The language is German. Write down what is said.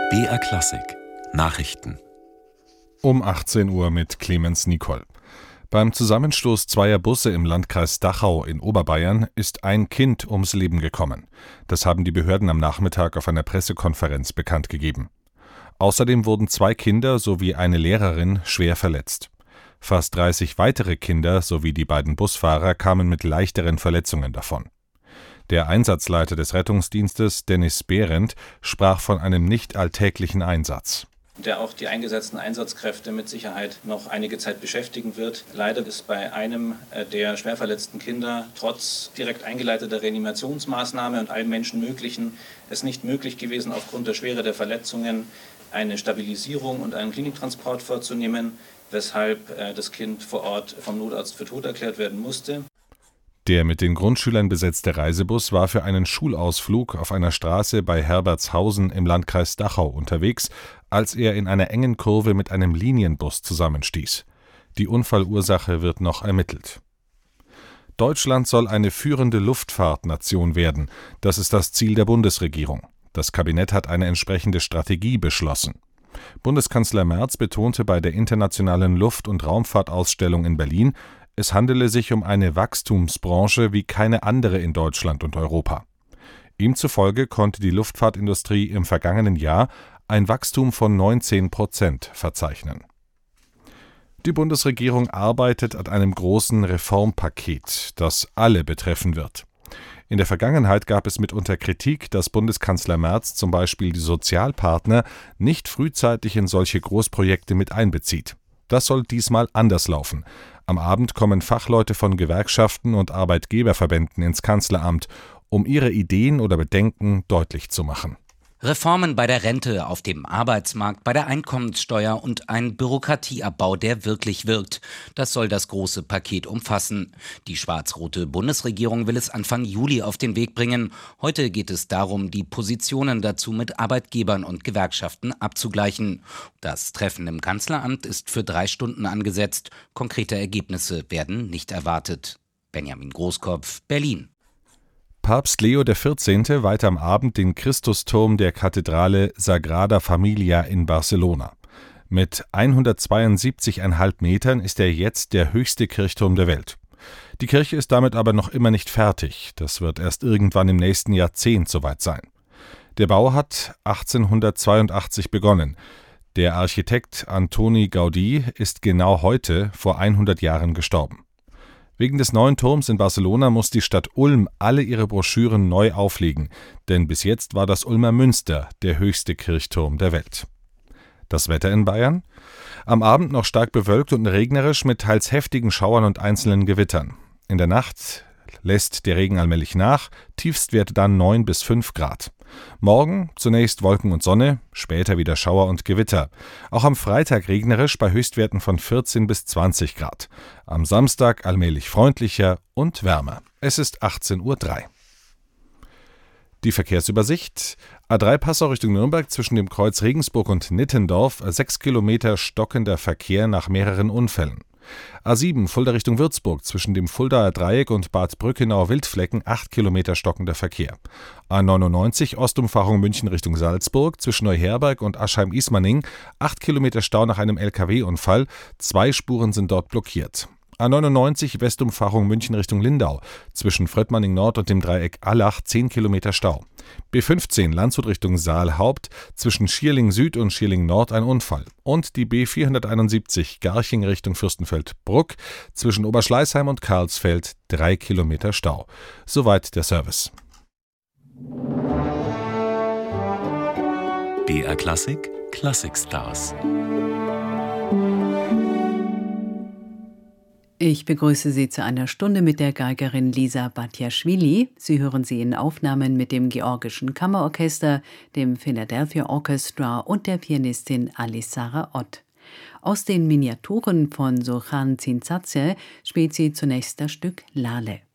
BR Klassik Nachrichten Um 18 Uhr mit Clemens Nicol. Beim Zusammenstoß zweier Busse im Landkreis Dachau in Oberbayern ist ein Kind ums Leben gekommen. Das haben die Behörden am Nachmittag auf einer Pressekonferenz bekannt gegeben. Außerdem wurden 2 Kinder sowie eine Lehrerin schwer verletzt. Fast 30 weitere Kinder sowie die beiden Busfahrer kamen mit leichteren Verletzungen davon. Der Einsatzleiter des Rettungsdienstes, Dennis Behrendt, sprach von einem nicht alltäglichen Einsatz. Der auch die eingesetzten Einsatzkräfte mit Sicherheit noch einige Zeit beschäftigen wird. Leider ist bei einem der schwer verletzten Kinder trotz direkt eingeleiteter Reanimationsmaßnahme und allem Menschenmöglichen es nicht möglich gewesen, aufgrund der Schwere der Verletzungen eine Stabilisierung und einen Kliniktransport vorzunehmen, weshalb das Kind vor Ort vom Notarzt für tot erklärt werden musste. Der mit den Grundschülern besetzte Reisebus war für einen Schulausflug auf einer Straße bei Herbertshausen im Landkreis Dachau unterwegs, als er in einer engen Kurve mit einem Linienbus zusammenstieß. Die Unfallursache wird noch ermittelt. Deutschland soll eine führende Luftfahrtnation werden. Das ist das Ziel der Bundesregierung. Das Kabinett hat eine entsprechende Strategie beschlossen. Bundeskanzler Merz betonte bei der Internationalen Luft- und Raumfahrtausstellung in Berlin, es handele sich um eine Wachstumsbranche wie keine andere in Deutschland und Europa. Ihm zufolge konnte die Luftfahrtindustrie im vergangenen Jahr ein Wachstum von 19% verzeichnen. Die Bundesregierung arbeitet an einem großen Reformpaket, das alle betreffen wird. In der Vergangenheit gab es mitunter Kritik, dass Bundeskanzler Merz zum Beispiel die Sozialpartner nicht frühzeitig in solche Großprojekte mit einbezieht. Das soll diesmal anders laufen. Am Abend kommen Fachleute von Gewerkschaften und Arbeitgeberverbänden ins Kanzleramt, um ihre Ideen oder Bedenken deutlich zu machen. Reformen bei der Rente, auf dem Arbeitsmarkt, bei der Einkommenssteuer und ein Bürokratieabbau, der wirklich wirkt. Das soll das große Paket umfassen. Die schwarz-rote Bundesregierung will es Anfang Juli auf den Weg bringen. Heute geht es darum, die Positionen dazu mit Arbeitgebern und Gewerkschaften abzugleichen. Das Treffen im Kanzleramt ist für 3 Stunden angesetzt. Konkrete Ergebnisse werden nicht erwartet. Benjamin Großkopf, Berlin. Papst Leo XIV. Weiht am Abend den Christusturm der Kathedrale Sagrada Familia in Barcelona. Mit 172,5 Metern ist er jetzt der höchste Kirchturm der Welt. Die Kirche ist damit aber noch immer nicht fertig. Das wird erst irgendwann im nächsten Jahrzehnt soweit sein. Der Bau hat 1882 begonnen. Der Architekt Antoni Gaudí ist genau heute vor 100 Jahren gestorben. Wegen des neuen Turms in Barcelona muss die Stadt Ulm alle ihre Broschüren neu auflegen, denn bis jetzt war das Ulmer Münster der höchste Kirchturm der Welt. Das Wetter in Bayern? Am Abend noch stark bewölkt und regnerisch mit teils heftigen Schauern und einzelnen Gewittern. In der Nacht lässt der Regen allmählich nach, Tiefstwerte dann 9 bis 5 Grad. Morgen zunächst Wolken und Sonne, später wieder Schauer und Gewitter. Auch am Freitag regnerisch bei Höchstwerten von 14 bis 20 Grad. Am Samstag allmählich freundlicher und wärmer. Es ist 18:03 Uhr. Die Verkehrsübersicht: A3 Passau Richtung Nürnberg zwischen dem Kreuz Regensburg und Nittendorf, 6 Kilometer stockender Verkehr nach mehreren Unfällen. A7 Fulda Richtung Würzburg zwischen dem Fuldaer Dreieck und Bad Brückenau-Wildflecken 8 Kilometer stockender Verkehr. A99 Ostumfahrung München Richtung Salzburg zwischen Neuherberg und Aschheim-Ismaning 8 Kilometer Stau nach einem LKW-Unfall, 2 Spuren sind dort blockiert. A99 Westumfahrung München Richtung Lindau zwischen Fröttmanning Nord und dem Dreieck Allach 10 Kilometer Stau. B15 Landshut Richtung Saalhaupt zwischen Schierling Süd und Schierling Nord ein Unfall. Und die B471 Garching Richtung Fürstenfeldbruck zwischen Oberschleißheim und Karlsfeld 3 Kilometer Stau. Soweit der Service. BR Klassik Classic Stars. Ich begrüße Sie zu einer Stunde mit der Geigerin Lisa Batjaschwili. Sie hören sie in Aufnahmen mit dem Georgischen Kammerorchester, dem Philadelphia Orchestra und der Pianistin Alisara Ott. Aus den Miniaturen von Sohan Zinsatze spielt sie zunächst das Stück Lale.